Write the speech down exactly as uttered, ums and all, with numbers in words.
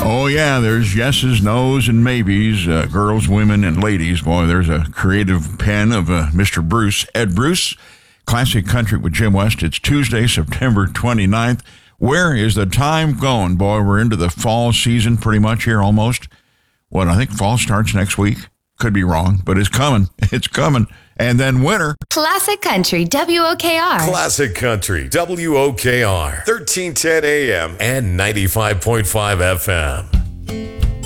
Oh, yeah, there's yeses, nos, and maybes, uh, girls, women, and ladies. Boy, there's a creative pen of uh, Mister Bruce, Ed Bruce, Classic Country with Jim West. It's Tuesday, September twenty-ninth. Where is the time going? Boy, we're into the fall season pretty much here almost. What, I think fall starts next week. Could be wrong, but it's coming. It's coming. And then winter. Classic Country, W O K R. Classic Country, W O K R, thirteen ten A M and ninety-five point five F M.